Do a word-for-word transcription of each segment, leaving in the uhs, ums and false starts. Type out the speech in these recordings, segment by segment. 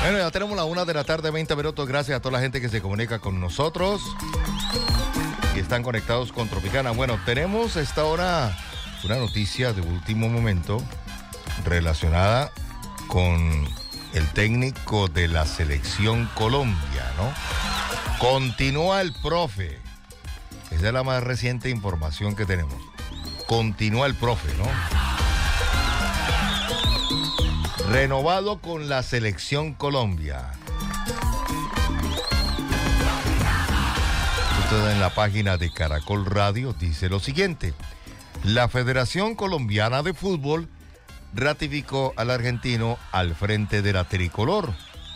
Bueno, ya tenemos la una de la tarde, veinte minutos. Gracias a toda la gente que se comunica con nosotros y están conectados con Tropicana. Bueno, tenemos a esta hora una noticia de último momento relacionada con el técnico de la selección Colombia, ¿no? Continúa el profe. Esa es la más reciente información que tenemos. Continúa el profe, ¿no? Renovado con la selección Colombia. Esto en la página de Caracol Radio dice lo siguiente. La Federación Colombiana de Fútbol ratificó al argentino al frente de la tricolor.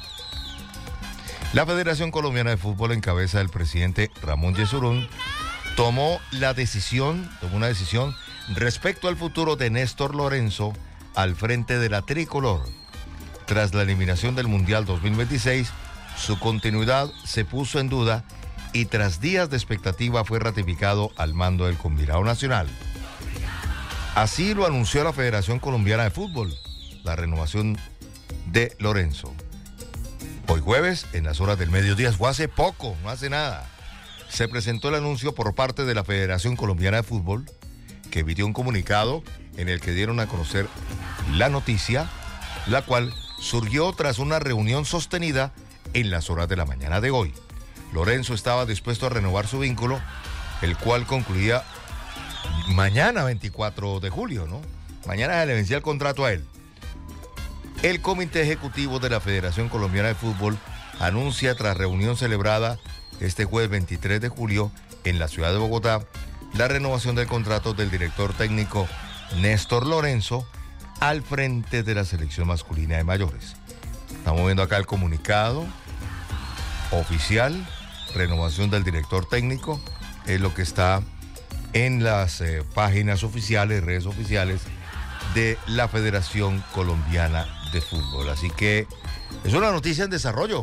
La Federación Colombiana de Fútbol, en cabeza del presidente Ramón Yesurún, tomó la decisión, tomó una decisión respecto al futuro de Néstor Lorenzo al frente de la tricolor. Tras la eliminación del Mundial dos mil veintiséis, su continuidad se puso en duda y tras días de expectativa fue ratificado al mando del combinado nacional. Así lo anunció la Federación Colombiana de Fútbol, la renovación de Lorenzo. Hoy jueves, en las horas del mediodía, fue hace poco, no hace nada, se presentó el anuncio por parte de la Federación Colombiana de Fútbol, que emitió un comunicado en el que dieron a conocer la noticia, la cual surgió tras una reunión sostenida en las horas de la mañana de hoy. Lorenzo estaba dispuesto a renovar su vínculo, el cual concluía mañana veinticuatro de julio, ¿no? Mañana se le vencía el contrato a él. El Comité Ejecutivo de la Federación Colombiana de Fútbol anuncia, tras reunión celebrada este jueves veintitrés de julio en la ciudad de Bogotá, la renovación del contrato del director técnico Néstor Lorenzo al frente de la selección masculina de mayores. Estamos viendo acá el comunicado oficial, renovación del director técnico, es lo que está en las eh, páginas oficiales, redes oficiales de la Federación Colombiana de Fútbol. Así que es una noticia en desarrollo.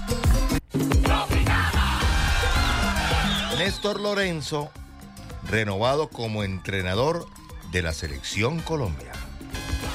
Néstor Lorenzo, renovado como entrenador de la selección Colombia.